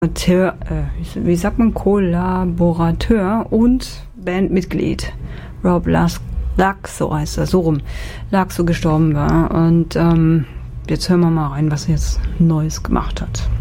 wie sagt man, Kollaborateur und Bandmitglied Rob Laxo heißt er, so rum, Laxo gestorben war. Und jetzt hören wir mal rein, was er jetzt Neues gemacht hat.